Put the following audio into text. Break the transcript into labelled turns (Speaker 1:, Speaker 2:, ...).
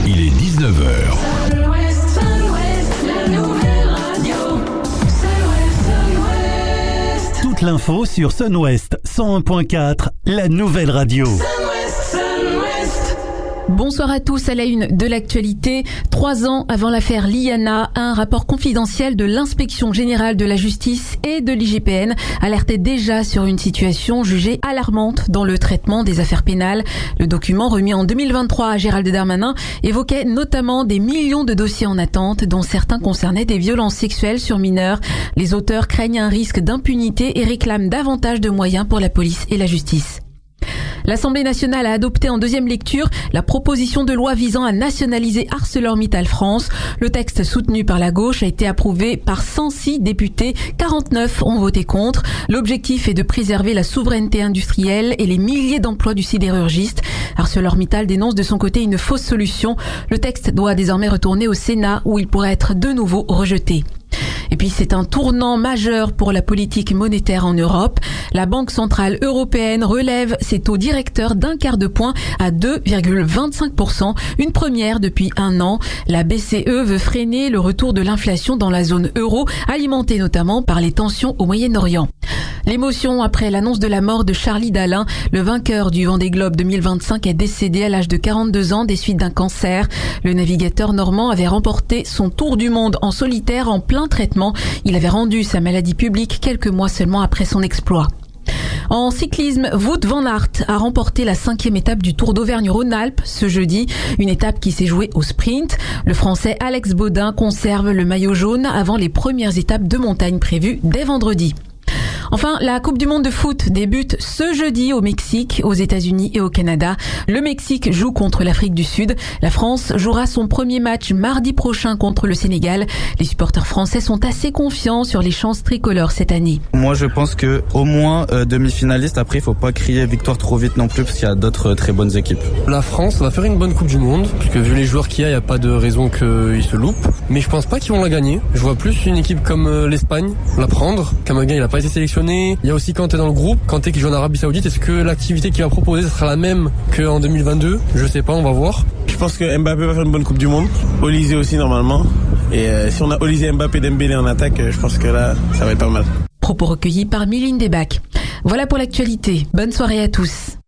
Speaker 1: Il est 19h.
Speaker 2: Toute l'info sur Sun West 101.4, la nouvelle radio.
Speaker 3: Bonsoir à tous. À la une de l'actualité, 3 ans avant l'affaire Liana, un rapport confidentiel de l'Inspection générale de la justice et de l'IGPN alertait déjà sur une situation jugée alarmante dans le traitement des affaires pénales. Le document remis en 2023 à Gérald Darmanin évoquait notamment des millions de dossiers en attente, dont certains concernaient des violences sexuelles sur mineurs. Les auteurs craignent un risque d'impunité et réclament davantage de moyens pour la police et la justice. L'Assemblée nationale a adopté en deuxième lecture la proposition de loi visant à nationaliser ArcelorMittal France. Le texte soutenu par la gauche a été approuvé par 106 députés, 49 ont voté contre. L'objectif est de préserver la souveraineté industrielle et les milliers d'emplois du sidérurgiste. ArcelorMittal dénonce de son côté une fausse solution. Le texte doit désormais retourner au Sénat où il pourrait être de nouveau rejeté. Et puis c'est un tournant majeur pour la politique monétaire en Europe. La Banque centrale européenne relève ses taux directeurs d'un quart de point à 2,25%, une première depuis un an. La BCE veut freiner le retour de l'inflation dans la zone euro, alimentée notamment par les tensions au Moyen-Orient. L'émotion après l'annonce de la mort de Charlie Dalin, le vainqueur du Vendée Globe 2025 est décédé à l'âge de 42 ans des suites d'un cancer. Le navigateur normand avait remporté son tour du monde en solitaire en plein traitement. Il avait rendu sa maladie publique quelques mois seulement après son exploit. En cyclisme, Wout van Aert a remporté la 5e étape du Tour d'Auvergne-Rhône-Alpes ce jeudi, une étape qui s'est jouée au sprint. Le Français Alex Baudin conserve le maillot jaune avant les premières étapes de montagne prévues dès vendredi. Enfin, la Coupe du monde de foot débute ce jeudi au Mexique, aux États-Unis et au Canada. Le Mexique joue contre l'Afrique du Sud. La France jouera son premier match mardi prochain contre le Sénégal. Les supporters français sont assez confiants sur les chances tricolores cette année.
Speaker 4: Moi, je pense que au moins demi-finaliste. Après, il faut pas crier victoire trop vite non plus parce qu'il y a d'autres très bonnes équipes.
Speaker 5: La France va faire une bonne Coupe du monde, puisque vu les joueurs qu'il y a, il n'y a pas de raison qu'ils se loupent. Mais je pense pas qu'ils vont la gagner. Je vois plus une équipe comme l'Espagne la prendre. Kamaga, il a pas été sélectionné. Il y a aussi Kanté dans le groupe. Kanté qui joue en Arabie Saoudite. Est-ce que l'activité qu'il va proposer sera la même qu'en 2022 ? Je sais pas, on va voir.
Speaker 6: Je pense que Mbappé va faire une bonne Coupe du Monde. Olysée aussi normalement. Et si on a Olysée, Mbappé, Dembélé en attaque, je pense que là, ça va être pas mal.
Speaker 3: Propos recueillis par Miline Debac. Voilà pour l'actualité. Bonne soirée à tous.